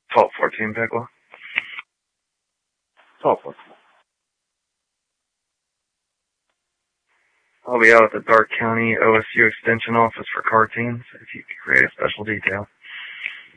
1214 Pickle. 1214. I'll be out at the Dark County OSU Extension Office for car teams if you could create a special detail.